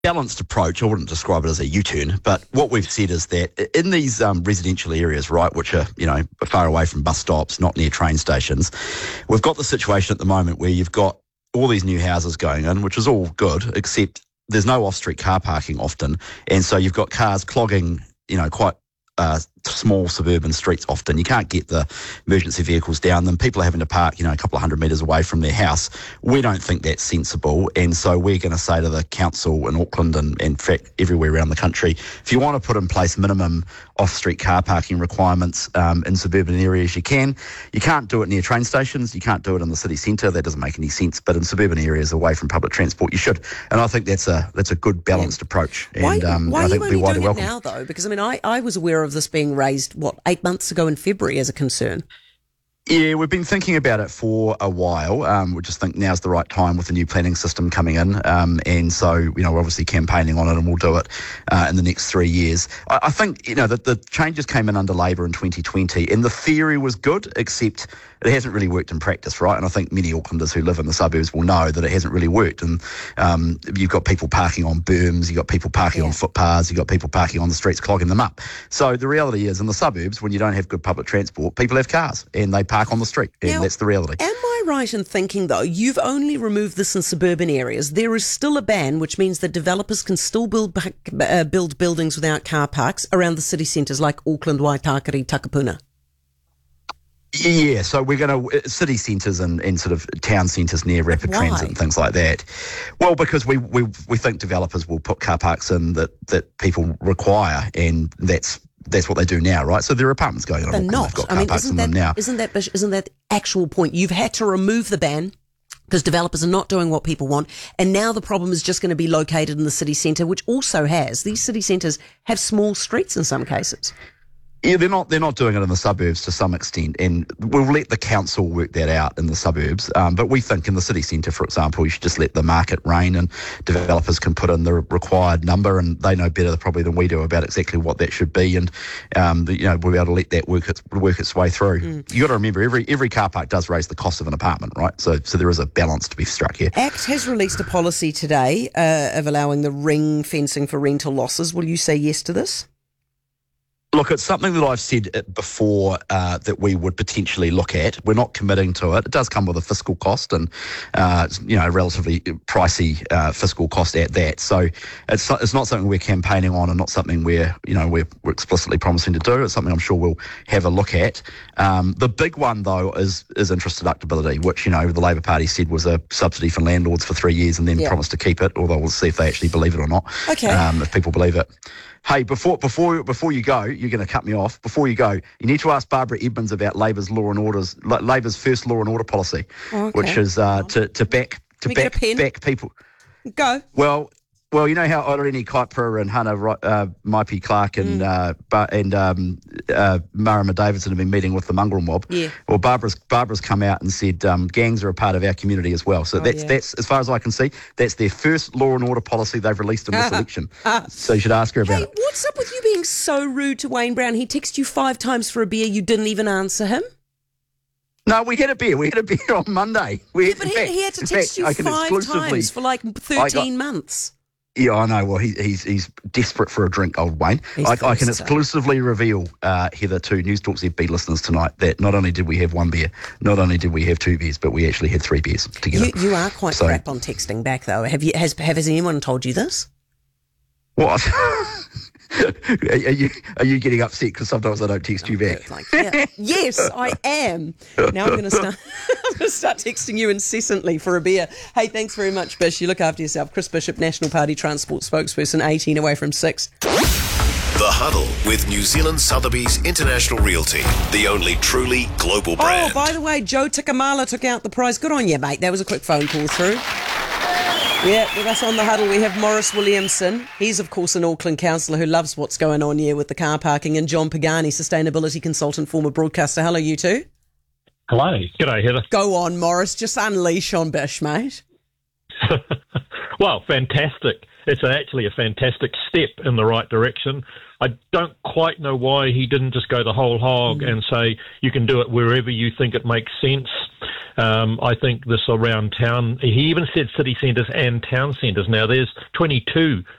balanced approach. I wouldn't describe it as a U-turn, but what we've said is that in these residential areas, right, which are, far away from bus stops, not near train stations, we've got the situation at the moment where you've got all these new houses going in, which is all good, except there's no off-street car parking often, and so you've got cars clogging, quite small suburban streets often. You can't get the emergency vehicles down them. People are having to park, a couple of 100 metres away from their house. We don't think that's sensible, and so we're going to say to the council in Auckland and in fact everywhere around the country, if you want to put in place minimum off-street car parking requirements in suburban areas, you can. You can't do it near train stations. You can't do it in the city centre. That doesn't make any sense. But in suburban areas away from public transport, you should. And I think that's a good balanced approach. Why, and why I are think you only doing welcome. it now, though? Because, I was aware of this being raised, 8 months ago in February as a concern? Yeah, we've been thinking about it for a while. We just think now's the right time with the new planning system coming in. And so, we're obviously campaigning on it, and we'll do it in the next 3 years. I think, that the changes came in under Labour in 2020, and the theory was good, except it hasn't really worked in practice, right? And I think many Aucklanders who live in the suburbs will know that it hasn't really worked. And you've got people parking on berms, you've got people parking on footpaths, you've got people parking on the streets, clogging them up. So the reality is, in the suburbs, when you don't have good public transport, people have cars and they park on the street, and that's the reality. Am I right in thinking, though, you've only removed this in suburban areas? There is still a ban, which means that developers can still build buildings without car parks around the city centres like Auckland, Waitakere, Takapuna? Yeah, so we're going to city centres and sort of town centres near rapid transit and things like that. Well, because we think developers will put car parks in that people require, and that's what they do now, right? So there are apartments going on. They're not. They've got car parks in them now. Isn't that the actual point? You've had to remove the ban because developers are not doing what people want, and now the problem is just going to be located in the city centre, which also these city centres have small streets in some cases. Yeah, they're not doing it in the suburbs to some extent, and we'll let the council work that out in the suburbs. But we think in the city centre, for example, you should just let the market reign, and developers can put in the required number, and they know better probably than we do about exactly what that should be, and we'll be able to let that work its way through. You got to remember, every car park does raise the cost of an apartment, right? So there is a balance to be struck here. ACT has released a policy today of allowing the ring fencing for rental losses. Will you say yes to this? Look, it's something that I've said before that we would potentially look at. We're not committing to it. It does come with a fiscal cost and, relatively pricey fiscal cost at that. So it's not something we're campaigning on, and not something we're explicitly promising to do. It's something I'm sure we'll have a look at. The big one, though, is interest deductibility, which, the Labour Party said was a subsidy for landlords for 3 years and then promised to keep it, although we'll see if they actually believe it or not. Okay. If people believe it. Hey, before you go, you're going to cut me off. Before you go, you need to ask Barbara Edmonds about Labour's Labour's first law and order policy, which is to back people. Go. Well, you know how Oreni Kaipara and Hannah Maipi Clark and Marama Davidson have been meeting with the mongrel mob. Yeah. Well, Barbara's come out and said gangs are a part of our community as well. So that's as far as I can see, that's their first law and order policy they've released in this election. So you should ask her about it. What's up with you being so rude to Wayne Brown? He texted you 5 times for a beer. You didn't even answer him. No, we had a beer. We had a beer on Monday. He had to text you 5 times for like 13 months. Yeah, I know. Well, he's desperate for a drink, old Wayne. I can exclusively reveal, Heather, to News Talk ZB listeners tonight that not only did we have 1 beer, not only did we have 2 beers, but we actually had 3 beers together. You are quite crap on texting back, though. Has anyone told you this? What? Are you getting upset because sometimes I don't text you back? Yes, I am. Now I'm going to start texting you incessantly for a beer. Hey, thanks very much, Bish. You look after yourself. Chris Bishop, National Party Transport spokesperson, 18 away from 6. The Huddle with New Zealand Sotheby's International Realty, the only truly global brand. Oh, by the way, Joe Tikamala took out the prize. Good on you, mate. That was a quick phone call through. Yeah, with us on the Huddle, we have Morris Williamson. He's, of course, an Auckland councillor who loves what's going on here with the car parking, and John Pagani, sustainability consultant, former broadcaster. Hello, you two. Hello. G'day, Heather. Go on, Morris. Just unleash on Bish, mate. Well, fantastic. It's actually a fantastic step in the right direction. I don't quite know why he didn't just go the whole hog and say you can do it wherever you think it makes sense. I think this around town, he even said city centres and town centres. Now, there's 22